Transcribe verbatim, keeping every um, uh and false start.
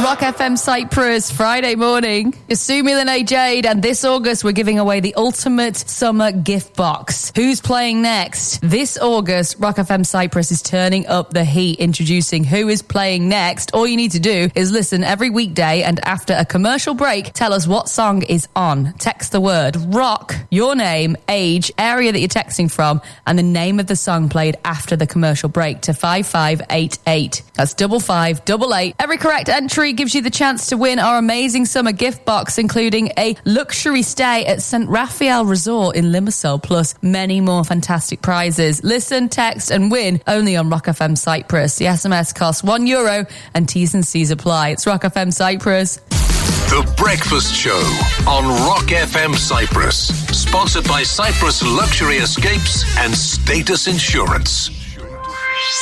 Rock F M Cyprus, Friday morning. It's Sue Milane Jade, and this August we're giving away the ultimate summer gift box. Who's playing next? This August, Rock F M Cyprus is turning up the heat, introducing who is playing next. All you need to do is listen every weekday, and after a commercial break, tell us what song is on. Text the word rock, your name, age, area that you're texting from, and the name of the song played after the commercial break to five five eight eight. That's double five double eight. Every correct entry gives you the chance to win our amazing summer gift box, including a luxury stay at Saint Raphael Resort in Limassol, plus many more fantastic prizes. Listen, text and win only on Rock F M Cyprus. The S M S costs one euro and T's and C's apply. It's Rock F M Cyprus. The Breakfast Show on Rock F M Cyprus. Sponsored by Cyprus Luxury Escapes and Status Insurance.